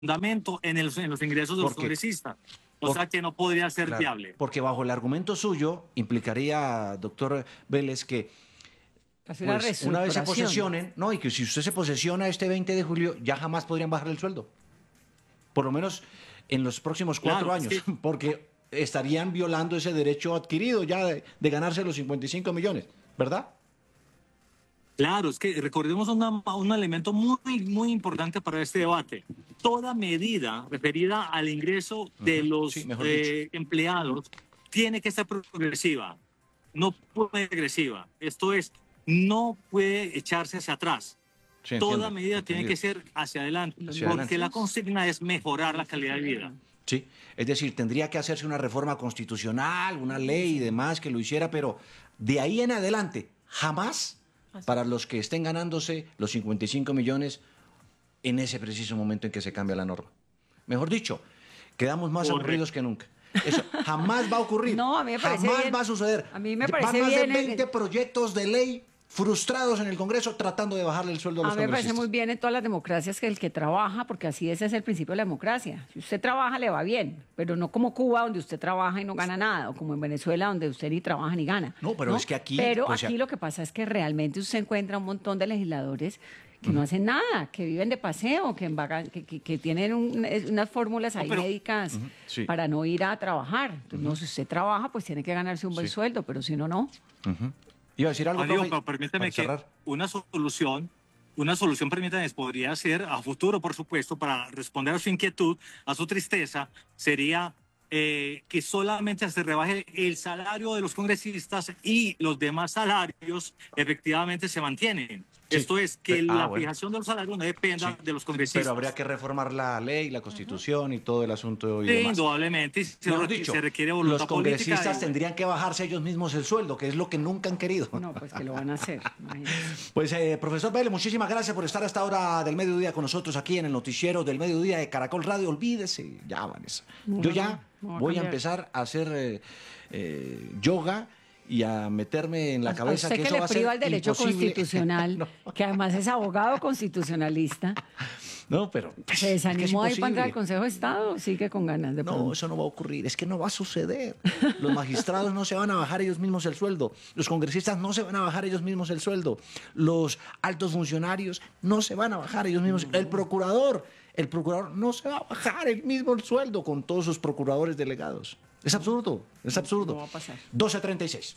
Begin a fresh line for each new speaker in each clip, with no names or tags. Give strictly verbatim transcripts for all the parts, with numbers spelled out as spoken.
fundamento en, el, en los ingresos de los congresistas. O Por, sea que no podría ser claro, viable.
Porque bajo el argumento suyo implicaría, doctor Vélez, que pues, una vez se posesionen, no, y que si usted se posesiona este veinte de julio, ya jamás podrían bajar el sueldo. Por lo menos en los próximos cuatro claro, años, sí. Porque estarían violando ese derecho adquirido ya de, de ganarse los cincuenta y cinco millones, ¿verdad?
Claro, es que recordemos una, un elemento muy, muy importante para este debate. Toda medida referida al ingreso uh-huh. de los sí, eh, empleados tiene que ser progresiva, no puede ser regresiva. Esto es, no puede echarse hacia atrás. Sí, Toda entiendo, medida entendido. tiene que ser hacia adelante, hacia porque adelante. la consigna es mejorar la calidad de vida.
Sí, es decir, tendría que hacerse una reforma constitucional, una ley y demás que lo hiciera, pero de ahí en adelante, jamás para los que estén ganándose los cincuenta y cinco millones en ese preciso momento en que se cambia la norma. Mejor dicho, quedamos más Correcto. aburridos que nunca. Eso jamás va a ocurrir.
No, a mí me parece
jamás
bien.
va a suceder.
A mí me parece
Van más
bien
de veinte el... proyectos de ley frustrados en el Congreso tratando de bajarle el sueldo a los
congresistas. A mí me
congresistas.
parece muy bien en todas las democracias que el que trabaja, porque así ese es el principio de la democracia. Si usted trabaja, le va bien, pero no como Cuba, donde usted trabaja y no gana nada, o como en Venezuela, donde usted ni trabaja ni gana.
No, pero ¿no? es que aquí...
Pero pues, aquí ya... lo que pasa es que realmente usted encuentra un montón de legisladores que uh-huh. no hacen nada, que viven de paseo, que, vaga, que, que, que tienen un, unas fórmulas ahí no, pero, médicas uh-huh, sí. para no ir a trabajar. Entonces, uh-huh. no, si usted trabaja, pues tiene que ganarse un buen sí. sueldo, pero si no, no.
Uh-huh. Iba a decir algo,
Amigo, pero permíteme que una solución, una solución, permítame, podría ser a futuro, por supuesto, para responder a su inquietud, a su tristeza, sería eh, que solamente se rebaje el salario de los congresistas y los demás salarios efectivamente se mantienen. Sí. Esto es, que pero, la ah, fijación bueno. de los salarios no dependa sí. de los congresistas.
Pero habría que reformar la ley, la Constitución uh-huh. y todo el asunto. Y
sí,
demás.
indudablemente. Se,
no, dicho,
se requiere voluntad
los congresistas
política y...
tendrían que bajarse ellos mismos el sueldo, que es lo que nunca han querido.
No, pues que lo van a hacer.
Pues, eh, profesor Vélez, muchísimas gracias por estar a esta hora del mediodía con nosotros aquí en el noticiero del mediodía de Caracol Radio. Olvídese, ya, Vanessa. No, Yo ya no, no voy a, a empezar a hacer eh, eh, yoga y a meterme en la cabeza
que,
que
eso
le
va a ser
priva
el derecho
imposible.
constitucional, no. que además es abogado constitucionalista.
No, pero
se desanimó es ahí para entrar al Consejo de Estado, sigue con ganas de
No,
pronto.
eso no va a ocurrir, es que no va a suceder. Los magistrados no se van a bajar ellos mismos el sueldo, los congresistas no se van a bajar ellos mismos el sueldo, los altos funcionarios no se van a bajar ellos mismos, el procurador, el procurador no se va a bajar el mismo el sueldo con todos sus procuradores delegados. Es absurdo, es absurdo.
No va a pasar.
doce treinta y seis.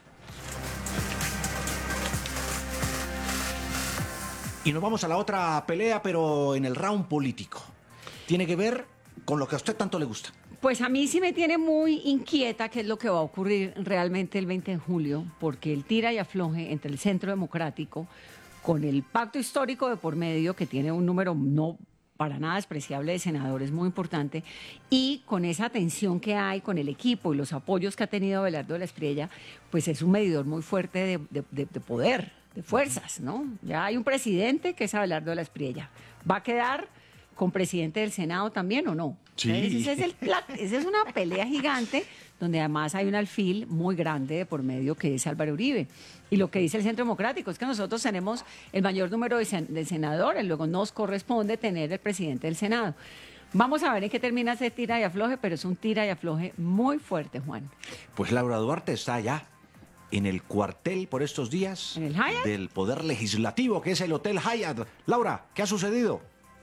Y nos vamos a la otra pelea, pero en el round político. Tiene que ver con lo que a usted tanto le gusta.
Pues a mí sí me tiene muy inquieta qué es lo que va a ocurrir realmente el veinte de julio, porque el tira y afloje entre el Centro Democrático, con el pacto histórico de por medio, que tiene un número no para nada despreciable de senadores, muy importante, y con esa tensión que hay con el equipo y los apoyos que ha tenido Abelardo de la Espriella, pues es un medidor muy fuerte de, de, de, de poder, de fuerzas, ¿no? Ya hay un presidente que es Abelardo de la Espriella. ¿Va a quedar con presidente del Senado también o no?
Sí.
Ese es, el, esa es una pelea gigante donde además hay un alfil muy grande de por medio que es Álvaro Uribe. Y lo que dice el Centro Democrático es que nosotros tenemos el mayor número de, sen de senadores, luego nos corresponde tener el presidente del Senado. Vamos a ver en qué termina ese tira y afloje, pero es un tira y afloje muy fuerte, Juan.
Pues Laura Duarte está allá en el cuartel por estos días
¿En el Hyatt?
del Poder Legislativo, que es el Hotel Hyatt. Laura, ¿qué ha sucedido?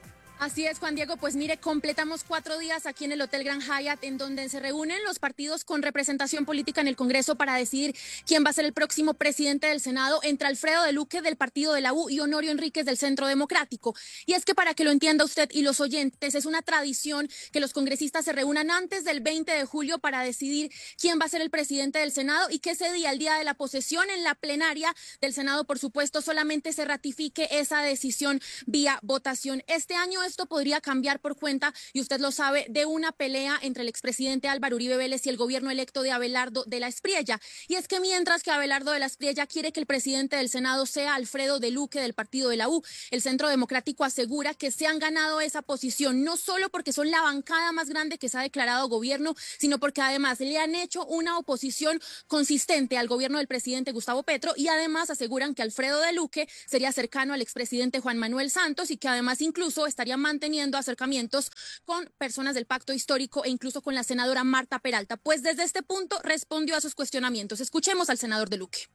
Así es, Juan Diego. Pues mire, completamos cuatro días aquí en el Hotel Grand Hyatt, en donde se reúnen los partidos con representación política en el Congreso para decidir quién va a ser el próximo presidente del Senado, entre Alfredo de Luque del partido de la U y Honorio Enríquez del Centro Democrático. Y es que para que lo entienda usted y los oyentes, es una tradición que los congresistas se reúnan antes del veinte de julio para decidir quién va a ser el presidente del Senado y que ese día, el día de la posesión en la plenaria del Senado, por supuesto, solamente se ratifique esa decisión vía votación. Este año esto podría cambiar por cuenta, y usted lo sabe, de una pelea entre el expresidente Álvaro Uribe Vélez y el gobierno electo de Abelardo de la Espriella. Y es que mientras que Abelardo de la Espriella quiere que el presidente del Senado sea Alfredo de Luque del partido de la U, el Centro Democrático asegura que se han ganado esa posición, no solo porque son la bancada más grande que se ha declarado gobierno, sino porque además le han hecho una oposición consistente al gobierno del presidente Gustavo Petro, y además aseguran que Alfredo de Luque sería cercano al expresidente Juan Manuel Santos y que además incluso estaría estaría manteniendo acercamientos con personas del pacto histórico e incluso con la senadora Marta Peralta. Pues desde este punto respondió a sus cuestionamientos. Escuchemos al senador de Luque.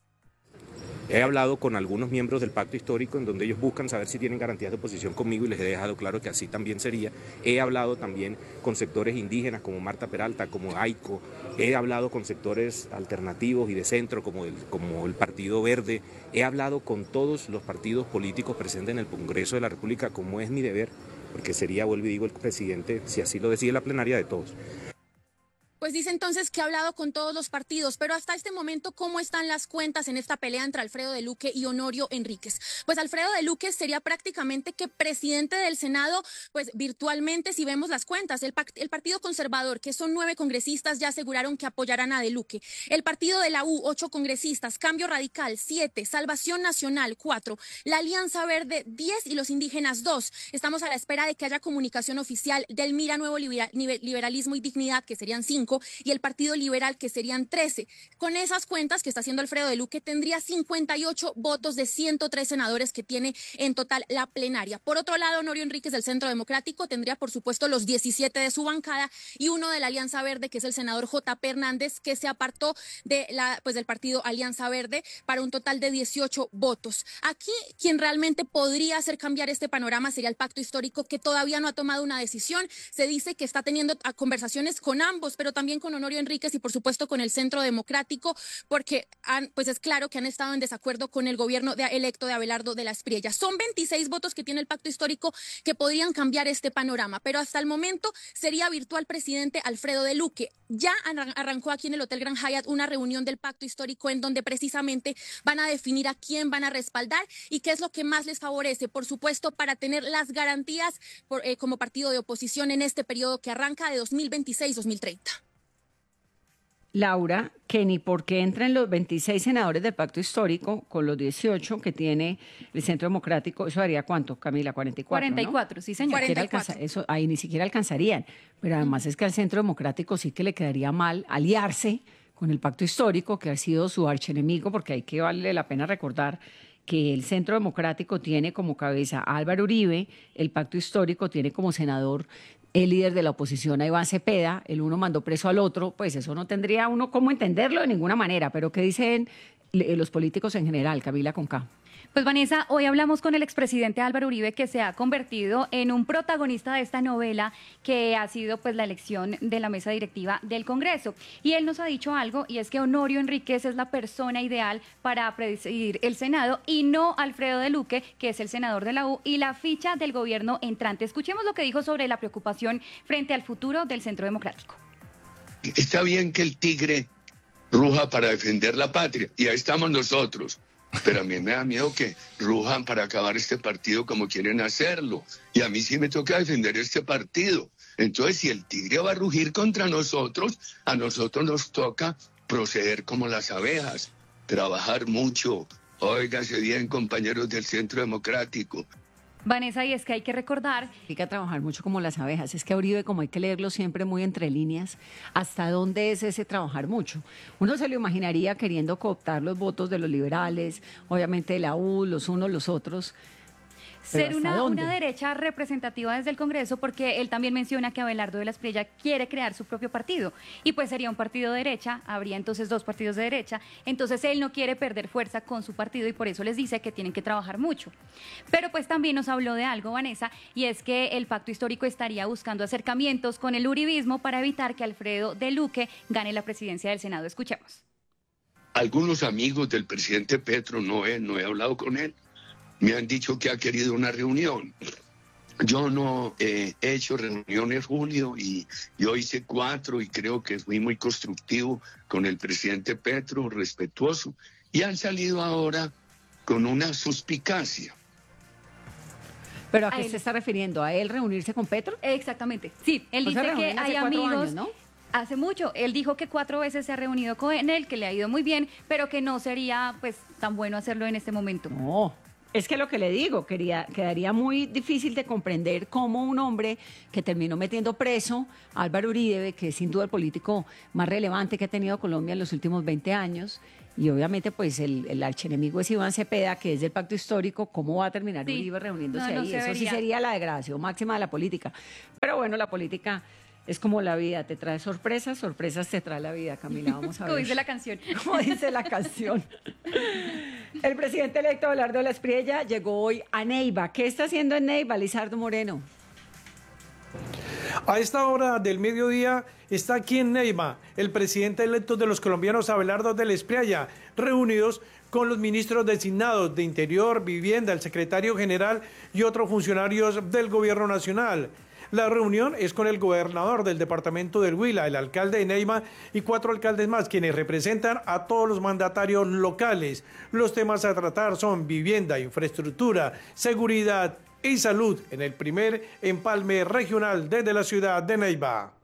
He hablado con algunos miembros del pacto histórico en donde ellos buscan saber si tienen garantías de oposición conmigo y les he dejado claro que así también sería. He hablado también con sectores indígenas como Marta Peralta, como AICO. He hablado con sectores alternativos y de centro como el, como el Partido Verde. He hablado con todos los partidos políticos presentes en el Congreso de la República, como es mi deber, porque sería, vuelvo y digo, el presidente, si así lo decide la plenaria, de todos.
Pues dice entonces que ha hablado con todos los partidos, pero hasta este momento, ¿cómo están las cuentas en esta pelea entre Alfredo de Luque y Honorio Enríquez? Pues Alfredo de Luque sería prácticamente que presidente del Senado, pues virtualmente, si vemos las cuentas. El, el Partido Conservador, que son nueve congresistas, ya aseguraron que apoyarán a de Luque. El Partido de la U, ocho congresistas. Cambio Radical, siete. Salvación Nacional, cuatro. La Alianza Verde, diez. Y los indígenas, dos. Estamos a la espera de que haya comunicación oficial del Mira Nuevo Liberal, Liberalismo y Dignidad, que serían cinco. Y el Partido Liberal, que serían trece. Con esas cuentas que está haciendo Alfredo de Luque, tendría cincuenta y ocho votos de ciento tres senadores que tiene en total la plenaria. Por otro lado, Honorio Enríquez del Centro Democrático tendría, por supuesto, los diecisiete de su bancada y uno de la Alianza Verde, que es el senador J P Hernández, que se apartó de la, pues, del partido Alianza Verde para un total de dieciocho votos. Aquí, quien realmente podría hacer cambiar este panorama sería el Pacto Histórico, que todavía no ha tomado una decisión. Se dice que está teniendo conversaciones con ambos, pero también con Honorio Enríquez y por supuesto con el Centro Democrático, porque han, pues es claro que han estado en desacuerdo con el gobierno de, electo de Abelardo de la Espriella. Son veintiséis votos que tiene el Pacto Histórico que podrían cambiar este panorama, pero hasta el momento sería virtual presidente Alfredo de Luque. Ya arrancó aquí en el Hotel Grand Hyatt una reunión del Pacto Histórico en donde precisamente van a definir a quién van a respaldar y qué es lo que más les favorece, por supuesto, para tener las garantías por, eh, como partido de oposición en este periodo que arranca de dos mil veintiséis a dos mil treinta.
Laura, que ni porque entren los veintiséis senadores del Pacto Histórico con los dieciocho que tiene el Centro Democrático, ¿eso daría cuánto, Camila? cuarenta y cuatro,
cuarenta y cuatro,
¿no?
Sí, señor.
cuarenta y cuatro. Alcanza, eso, ahí ni siquiera alcanzarían. Pero además es que al Centro Democrático sí que le quedaría mal aliarse con el Pacto Histórico, que ha sido su archienemigo, porque hay que vale la pena recordar que el Centro Democrático tiene como cabeza a Álvaro Uribe, el Pacto Histórico tiene como senador el líder de la oposición a Iván Cepeda, el uno mandó preso al otro, pues eso no tendría uno cómo entenderlo de ninguna manera, pero ¿qué dicen los políticos en general, Camila con K?
Pues Vanessa, hoy hablamos con el expresidente Álvaro Uribe, que se ha convertido en un protagonista de esta novela que ha sido pues la elección de la mesa directiva del Congreso. Y él nos ha dicho algo, y es que Honorio Enríquez es la persona ideal para presidir el Senado y no Alfredo de Luque, que es el senador de la U y la ficha del gobierno entrante. Escuchemos lo que dijo sobre la preocupación frente al futuro del Centro Democrático.
Está bien que el tigre ruja para defender la patria, y ahí estamos nosotros. Pero a mí me da miedo que rujan para acabar este partido como quieren hacerlo. Y a mí sí me toca defender este partido. Entonces, si el tigre va a rugir contra nosotros, a nosotros nos toca proceder como las abejas, trabajar mucho. Óigase bien, compañeros del Centro Democrático.
Vanessa, y es que hay que recordar...
Hay que trabajar mucho como las abejas. Es que a Uribe, como hay que leerlo siempre muy entre líneas, ¿hasta dónde es ese trabajar mucho? Uno se lo imaginaría queriendo cooptar los votos de los liberales, obviamente de la U, los unos, los otros...
Ser una, una derecha representativa desde el Congreso, porque él también menciona que Abelardo de la Espriella quiere crear su propio partido, y pues sería un partido de derecha, habría entonces dos partidos de derecha, entonces él no quiere perder fuerza con su partido y por eso les dice que tienen que trabajar mucho. Pero pues también nos habló de algo, Vanessa, y es que el Pacto Histórico estaría buscando acercamientos con el uribismo para evitar que Alfredo de Luque gane la presidencia del Senado. Escuchemos.
Algunos amigos del presidente Petro, no he, no he hablado con él, me han dicho que ha querido una reunión. Yo no eh, he hecho reuniones, Julio, y yo hice cuatro y creo que fui muy constructivo con el presidente Petro, respetuoso, y han salido ahora con una suspicacia.
¿Pero a qué a se está refiriendo? ¿A él reunirse con Petro?
Exactamente, sí, él dice que hay amigos... Años, ¿no? Hace mucho, él dijo que cuatro veces se ha reunido con él, que le ha ido muy bien, pero que no sería pues tan bueno hacerlo en este momento.
No. Es que lo que le digo, quería, quedaría muy difícil de comprender cómo un hombre que terminó metiendo preso a Álvaro Uribe, que es sin duda el político más relevante que ha tenido Colombia en los últimos veinte años, y obviamente pues el, el archienemigo es Iván Cepeda, que es del Pacto Histórico, ¿cómo va a terminar sí. Uribe reuniéndose no, no ahí? Eso sí sería la degradación máxima de la política. Pero bueno, la política es como la vida, te trae sorpresas, sorpresas te trae la vida, Camila, vamos a ver.
Como dice la canción.
Como dice la canción. El presidente electo Abelardo de la Espriella llegó hoy a Neiva. ¿Qué está haciendo en Neiva, Lizardo Moreno?
A esta hora del mediodía está aquí en Neiva el presidente electo de los colombianos, Abelardo de la Espriella, reunidos con los ministros designados de Interior, Vivienda, el secretario general y otros funcionarios del gobierno nacional. La reunión es con el gobernador del departamento del Huila, el alcalde de Neiva y cuatro alcaldes más, quienes representan a todos los mandatarios locales. Los temas a tratar son vivienda, infraestructura, seguridad y salud en el primer empalme regional desde la ciudad de Neiva.